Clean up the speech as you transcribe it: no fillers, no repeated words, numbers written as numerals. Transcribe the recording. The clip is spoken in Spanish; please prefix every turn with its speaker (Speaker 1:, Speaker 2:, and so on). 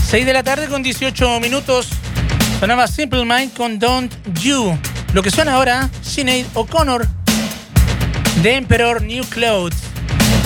Speaker 1: 6 de la tarde con 18 minutos. Sonaba Simple Mind con Don't You. Lo que suena ahora, Sinead O'Connor, The Emperor New Clothes.